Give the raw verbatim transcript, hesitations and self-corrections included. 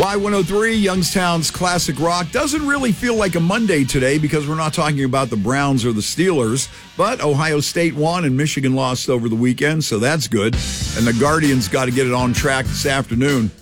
Y one oh three, Youngstown's Classic Rock. Doesn't really feel like a Monday today because we're not talking about the Browns or the Steelers, but Ohio State won and Michigan lost over the weekend, so that's good. And the Guardians got to get it on track this afternoon.